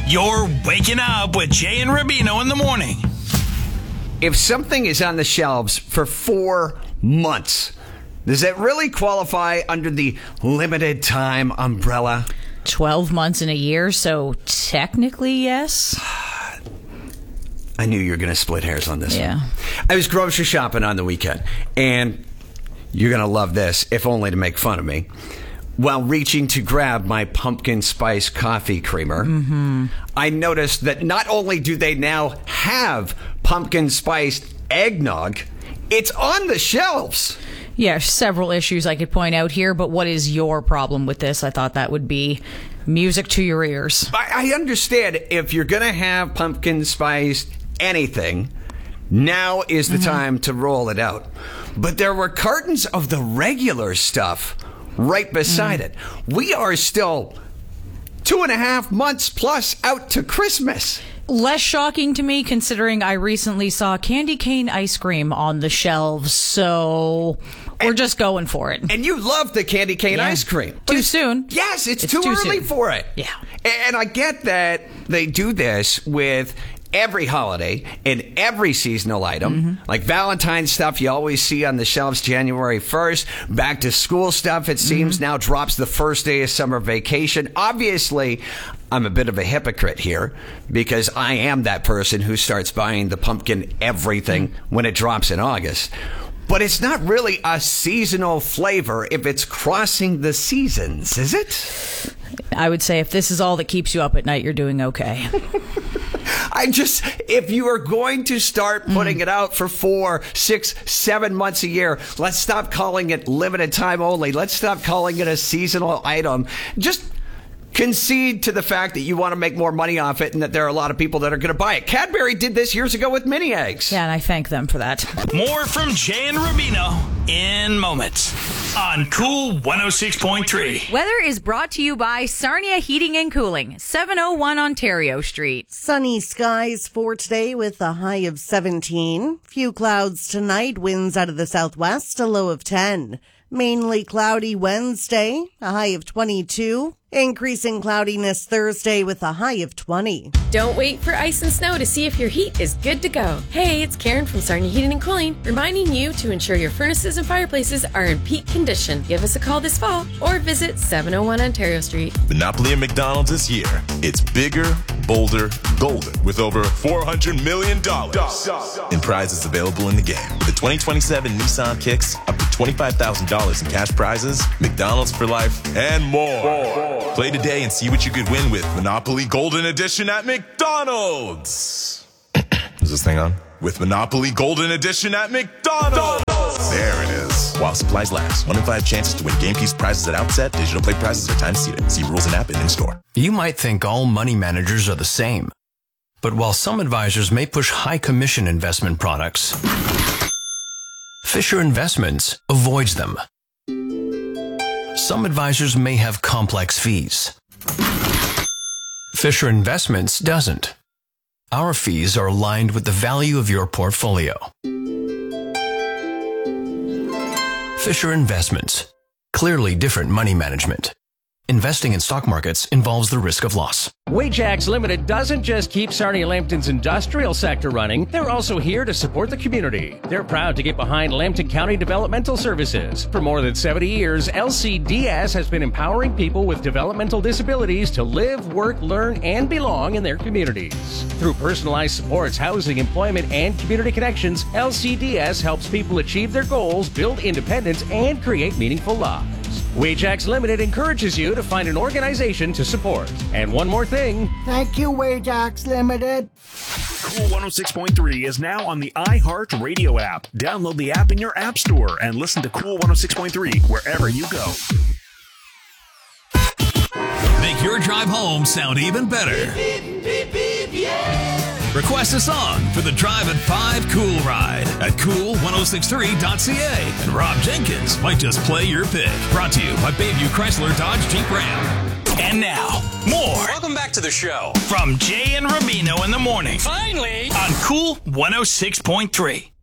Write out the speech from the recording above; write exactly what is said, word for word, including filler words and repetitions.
You're waking up with Jay and Rubino in the morning. If something is on the shelves for four months, does that really qualify under the limited time umbrella? twelve months in a year, so technically, yes. I knew you were going to split hairs on this Yeah. one. I was grocery shopping on the weekend, and you're going to love this, if only to make fun of me. While reaching to grab my pumpkin spice coffee creamer, mm-hmm. I noticed that not only do they now have pumpkin spiced eggnog, it's on the shelves. Yeah, several issues I could point out here, but what is your problem with this? I thought that would be music to your ears. I, I understand if you're going to have pumpkin spiced anything, now is the mm-hmm. time to roll it out. But there were cartons of the regular stuff right beside mm. it. We are still two and a half months plus out to Christmas. Less shocking to me, considering I recently saw candy cane ice cream on the shelves, so we're and, just going for it. And you love the candy cane yeah. ice cream. Too soon. Yes, it's, it's too, too early soon. for it. Yeah. And I get that they do this with every holiday and every seasonal item. Mm-hmm. Like Valentine's stuff you always see on the shelves January first. Back to school stuff, it seems, mm-hmm. now drops the first day of summer vacation. Obviously, I'm a bit of a hypocrite here because I am that person who starts buying the pumpkin everything mm-hmm. when it drops in August. But it's not really a seasonal flavor if it's crossing the seasons, is it? I would say if this is all that keeps you up at night, you're doing okay. I just, if you are going to start putting mm. it out for four, six, seven months a year, let's stop calling it limited time only. Let's stop calling it a seasonal item. Just concede to the fact that you want to make more money off it and that there are a lot of people that are going to buy it. Cadbury did this years ago with mini eggs. Yeah, and I thank them for that. More from Jay and Rubino in moments on Cool one oh six point three. Weather is brought to you by Sarnia Heating and Cooling, seven oh one Ontario Street. Sunny skies for today with a high of seventeen. Few clouds tonight, winds out of the southwest, a low of ten. Mainly cloudy Wednesday, a high of twenty-two. Increasing cloudiness Thursday with a high of twenty. Don't wait for ice and snow to see if your heat is good to go. Hey, it's Karen from Sarnia Heating and Cooling, reminding you to ensure your furnaces and fireplaces are in peak condition. Give us a call this fall or visit seven oh one Ontario Street. Monopoly at McDonald's this year. It's bigger, bolder, golden with over four hundred million dollars in prizes available in the game. With the twenty twenty-seven Nissan Kicks, up to twenty-five thousand dollars in cash prizes, McDonald's for life, and more. Play today and see what you could win with Monopoly Golden Edition at McDonald's. Is this thing on? With Monopoly Golden Edition at McDonald's. There it is. While supplies last. One in five chances to win game piece prizes at outset. Digital play prizes are time seated. See rules and app and in store. You might think all money managers are the same. But while some advisors may push high commission investment products, Fisher Investments avoids them. Some advisors may have complex fees. Fisher Investments doesn't. Our fees are aligned with the value of your portfolio. Fisher Investments. Clearly different money management. Investing in stock markets involves the risk of loss. Wajax Limited doesn't just keep Sarnia Lambton's industrial sector running, they're also here to support the community. They're proud to get behind Lambton County Developmental Services. For more than seventy years, L C D S has been empowering people with developmental disabilities to live, work, learn, and belong in their communities. Through personalized supports, housing, employment, and community connections, L C D S helps people achieve their goals, build independence, and create meaningful lives. Wajax Limited encourages you to find an organization to support. And one more thing. Thank you, Wajax Limited. Cool one oh six point three is now on the iHeartRadio app. Download the app in your app store and listen to Cool one oh six point three wherever you go. Make your drive home sound even better. Beep, beep, beep, yeah. Request a song for the Drive at five Cool Ride at cool ten sixty-three dot c a. And Rob Jenkins might just play your pick. Brought to you by Bayview Chrysler Dodge Jeep Ram. And now, more. Welcome back to the show. From Jay and Rubino in the morning. Finally. On Cool one oh six point three.